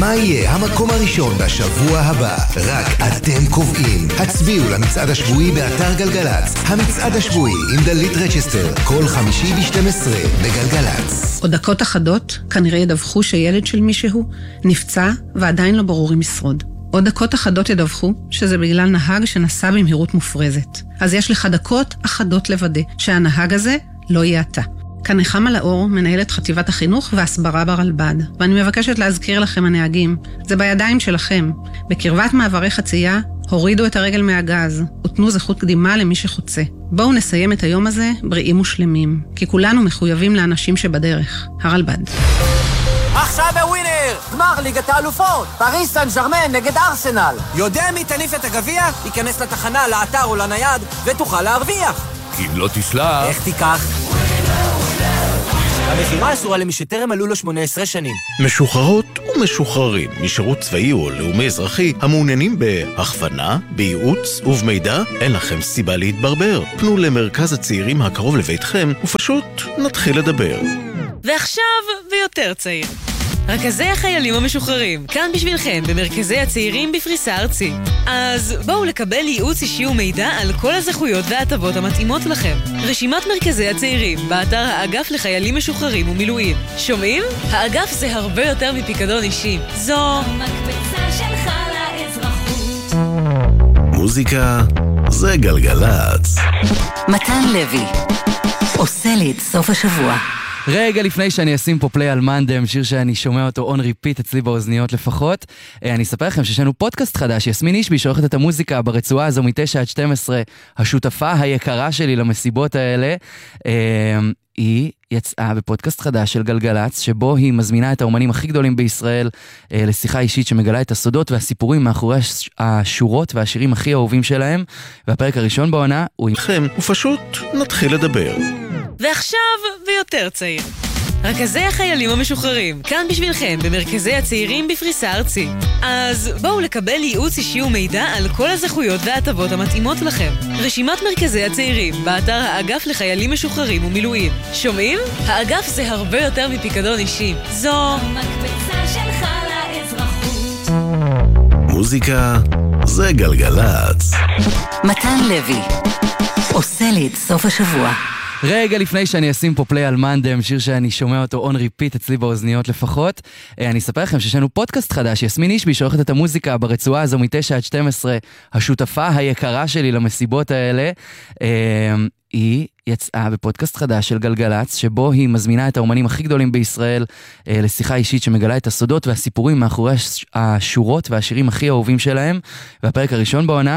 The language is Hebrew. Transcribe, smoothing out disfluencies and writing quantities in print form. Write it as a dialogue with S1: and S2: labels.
S1: מה יהיה המקום הראשון בשבוע הבא? רק אתם קובעים. הצביעו למצעד השבועי באתר גלגלץ. המצעד השבועי עם דלית רצ'סטר, כל חמישי ב-12 בגלגלץ.
S2: עוד דקות אחדות כנראה ידווחו שילד של מישהו נפצע ועדיין לא ברור אם ישרוד. עוד דקות אחדות ידווחו שזה בגלל נהג שנסע במהירות מופרזת. אז יש לך דקות אחדות לוודא שהנהג הזה לא יהיה אתה. כאן נחמה לאור, מנהלת חטיבת החינוך והסברה ברלב"ד, ואני מבקשת להזכיר לכם הנהגים, זה בידיים שלכם. בקרבת מעברי חצייה, הורידו את הרגל מהגז, ותנו זכות קדימה למי שחוצה. בואו נסיים את היום הזה בריאים ושלמים, כי כולנו מחויבים לאנשים שבדרך. הרלב"ד.
S3: עכשיו בווינר! גמר ליגת האלופות! פריס סן ז'רמן נגד ארסנל! יודע מי תניף את הגביע? ייכנס לתחנה, לאתר או לנייד ותוכל להרוויח!
S4: כי אם לא תסלח...
S3: איך תיקח? המחירה אסורה למי שטרם מלאו לו 18 שנים.
S4: משוחררות ומשוחררים משירות צבאי או לאומי אזרחי המעוניינים בהכוונה, בייעוץ ובמידע, אין לכם סיבה להתברבר. פנו למרכז הצעירים הקרוב לביתכם ופשוט נתחיל לדבר.
S5: ועכשיו ויותר צעיר. רכזי החיילים המשוחררים, כאן בשבילכם במרכזי הצעירים בפריסה ארצית. אז בואו לקבל ייעוץ אישי ומידע על כל הזכויות וההטבות המתאימות לכם. רשימת מרכזי הצעירים, באתר האגף לחיילים משוחררים ומילואים. שומעים? האגף זה הרבה יותר מפיקדון אישי. זו
S6: המקפצה שלך לאזרחות.
S4: מוזיקה זה גלגלץ.
S7: מתן לוי עושה לי את סוף השבוע.
S8: רגע לפני שאני אשים פה פליי על מנדם, שיר שאני שומע אותו on repeat אצלי באוזניות לפחות, אני אספר לכם שיש לנו פודקאסט חדש. יסמין אישבי שעורכת את המוזיקה ברצועה הזו מ-9 עד 12, השותפה היקרה שלי למסיבות האלה, היא יצאה בפודקאסט חדש של גלגלץ, שבו היא מזמינה את האומנים הכי גדולים בישראל לשיחה אישית שמגלה את הסודות והסיפורים מאחורי השורות והשירים הכי אהובים שלהם, והפרק הראשון בעונה הוא עמכם,
S4: ופשוט נתחיל לדבר.
S5: ועכשיו ויותר צעיר. רכזי החיילים המשוחררים, כאן בשבילכם במרכזי הצעירים בפריסה ארצית. אז בואו לקבל ייעוץ אישי ומידע על כל הזכויות וההטבות המתאימות לכם. רשימת מרכזי הצעירים, באתר האגף לחיילים משוחררים ומילואים. שומעים? האגף זה הרבה יותר מפיקדון אישי. זו
S6: המקפצה שלך לאזרחות.
S4: מוזיקה זה גלגלץ.
S7: מתן לוי עושה לי את סוף השבוע.
S8: רגע לפני שאני אשים פה פליי על מנדם, שיר שאני שומע אותו on repeat אצלי באוזניות לפחות, אני אספר לכם שיש לנו פודקאסט חדש. יסמין אישבי שעורכת את המוזיקה ברצועה הזו מ-9 עד 12, השותפה היקרה שלי למסיבות האלה, היא יצאה בפודקאסט חדש של גלגלץ, שבו היא מזמינה את האומנים הכי גדולים בישראל לשיחה אישית שמגלה את הסודות והסיפורים מאחורי השורות והשירים הכי אהובים שלהם, והפרק הראשון בעונה